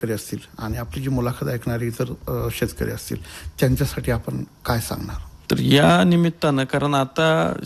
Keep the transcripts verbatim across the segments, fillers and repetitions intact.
शेतकरी असतील आणि आपली जी मुलाखत ऐकणारी इतर अ, शेतकरी असतील त्यांच्यासाठी आपण काय सांगणार? तर या निमित्तानं, कारण आता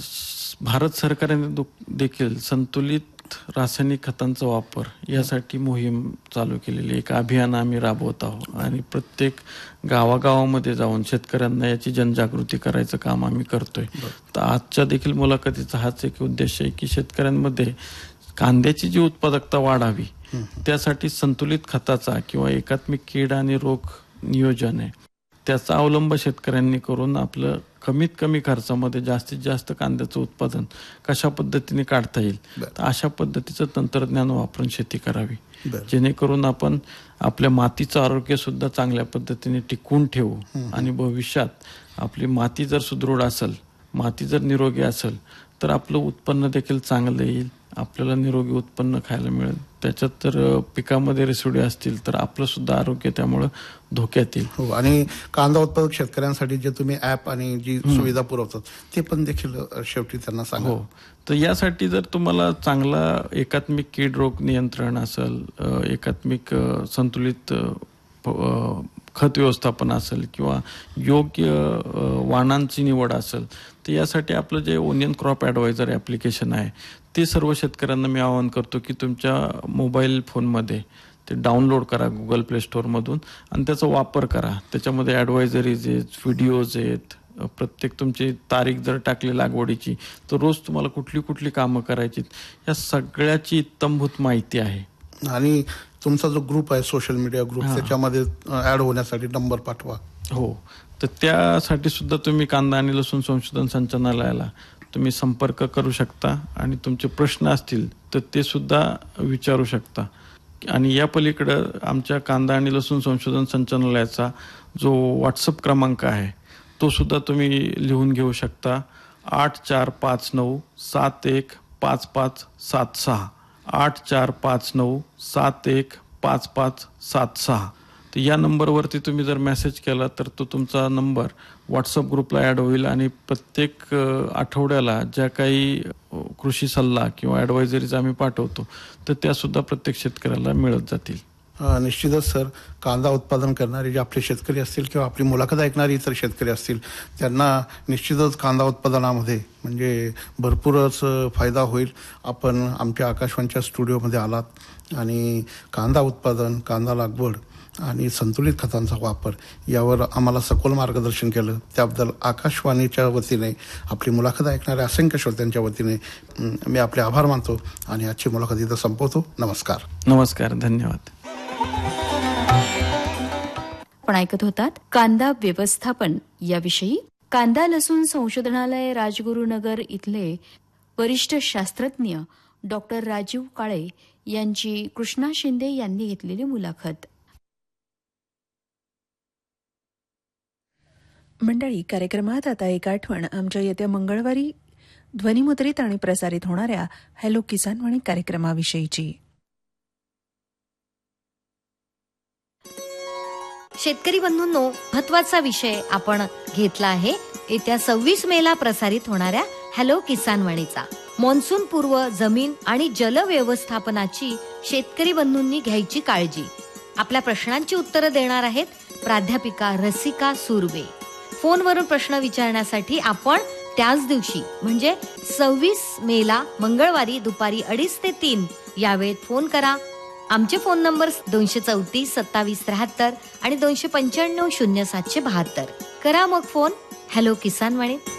स- भारत सरकारने दु- देखील संतुलित रासायनिक खतांचा वापर यासाठी मोहीम चालू केलेली आहे. एक अभियान आम्ही राबवत आहोत आणि प्रत्येक गावागावामध्ये जाऊन शेतकऱ्यांना याची जनजागृती करायचं काम आम्ही करतोय. तर आजच्या देखील मुलाखतीचा हाच एक उद्देश आहे की शेतकऱ्यांमध्ये कांद्याची जी उत्पादकता वाढावी त्यासाठी संतुलित खताचा किंवा एकात्मिक कीड आणि रोग नियोजन आहे त्याचा अवलंब शेतकऱ्यांनी करून आपलं कमीत कमी खर्चामध्ये जास्तीत जास्त कांद्याचं उत्पादन कशा पद्धतीने काढता येईल तर अशा पद्धतीचं तंत्रज्ञान वापरून शेती करावी, जेणेकरून आपण आपल्या मातीचं आरोग्य सुद्धा चांगल्या पद्धतीने टिकवून ठेवू आणि भविष्यात आपली माती जर सुदृढ असेल, माती जर निरोगी असेल तर आपलं उत्पन्न देखील चांगलं येईल, आपल्याला निरोगी उत्पन्न खायला मिळेल. त्याच्यात तर पिकामध्ये रेसिड्यू असतील तर आपलं सुद्धा आरोग्य त्यामुळं धोक्यात येईल. हो, आणि कांदा उत्पादक शेतकऱ्यांसाठी जे तुम्ही ॲप आणि जी सुविधा पुरवतात ते पण देखील अ, शेवटी त्यांना सांगा. हो, तर यासाठी जर तुम्हाला चांगला एकात्मिक कीड रोग नियंत्रण असेल, अ, एकात्मिक अ, संतुलित अ, प- अ, खत व्यवस्थापन असेल किंवा योग्य अ, वाणांची निवड असेल तर यासाठी आपलं जे ओनियन क्रॉप ॲडवायझर ॲप्लिकेशन आहे ते सर्व शेतकऱ्यांना मी आवाहन करतो की तुमच्या मोबाईल फोनमध्ये ते डाउनलोड करा गुगल प्ले स्टोअरमधून आणि त्याचा वापर करा. त्याच्यामध्ये ॲडवायझरीज आहेत, व्हिडिओज आहेत, प्रत्येक तुमची तारीख जर टाकली लागवडीची तर रोज तुम्हाला कुठली कुठली कामं करायची या सगळ्याची इत्तमभूत माहिती आहे. आणि तुमचा जो ग्रुप आहे सोशल मीडिया ग्रुप हां. त्याच्यामध्ये ॲड होण्यासाठी नंबर पाठवा. हो, तर त्यासाठी सुद्धा तुम्ही कांदा आणि लसूण संशोधन संचालनालयाला तुम्ही संपर्क करू शकता आणि तुमचे प्रश्न असतील तर ते सुद्धा विचारू शकता. आणि या पलीकडं आमच्या कांदा आणि लसूण संशोधन संचालनालयाचा जो व्हॉट्सअप क्रमांक आहे तो सुद्धा तुम्ही लिहून घेऊ शकता. आठ चार पाच नऊ सात एक पाच पाच सात सहा आठ चार पाच नऊ सात एक पाच पाच सात सहा. तर या नंबरवरती तुम्ही जर मेसेज केला तर तो तुमचा नंबर व्हॉट्सअप ग्रुपला ॲड होईल आणि प्रत्येक अ, आठवड्याला ज्या काही अ, कृषी सल्ला किंवा ॲडवायझरीज आम्ही पाठवतो तर त्यासुद्धा प्रत्येक शेतकऱ्याला मिळत जातील. अ, निश्चितच सर, कांदा उत्पादन करणारे जे आपले शेतकरी असतील किंवा आपली मुलाखत ऐकणारे इतर शेतकरी असतील त्यांना निश्चितच कांदा उत्पादनामध्ये म्हणजे भरपूरच अ, फायदा होईल. आपण आमच्या आकाशवाणीच्या स्टुडिओमध्ये आलात आणि कांदा उत्पादन, कांदा लागवड आणि संतुलित खतांचा वापर यावर आम्हाला सखोल मार्गदर्शन केलं त्याबद्दल आकाशवाणीच्या वतीने आपली मुलाखत ऐकणाऱ्या असंख्य श्रोत्यांच्या वतीने अम, मी आपले आभार मानतो आणि आजची मुलाखत इथं संपवतो. नमस्कार. नमस्कार, धन्यवाद. पण ऐकत होतात कांदा व्यवस्थापन याविषयी कांदा लसूण संशोधनालय राजगुरुनगर इथले वरिष्ठ शास्त्रज्ञ डॉक्टर राजीव काळे यांची कृष्णा शिंदे यांनी घेतलेली मुलाखत. मंडळी, कार्यक्रमात आता एक आठवण आमच्या येत्या मंगळवारी ध्वनिमुद्रित आणि प्रसारित होणाऱ्या हॅलो किसानवाणी कार्यक्रमाविषयीची. शेतकरी बंधूंनो, महत्वाचा विषय आपण घेतला आहे येत्या सव्वीस मेला प्रसारित होणाऱ्या हॅलो किसानवाणीचा. मान्सून पूर्व जमीन आणि जल व्यवस्थापनाची शेतकरी बंधूंनी घ्यायची काळजी. आपल्या प्रश्नांची उत्तरं देणार आहेत प्राध्यापिका रसिका सुर्वे. फोनवरून प्रश्न विचारण्यासाठी आपण त्याच दिवशी म्हणजे सव्वीस मेला मंगळवारी दुपारी अडीच ते तीन या वेळेत फोन करा. आमचे फोन नंबर दोनशे चौतीस सत्तावीस त्र्याहत्तर आणि दोनशे पंच्याण्णव शून्य सातशे बहात्तर. करा मग फोन. हॅलो किसानवाणी.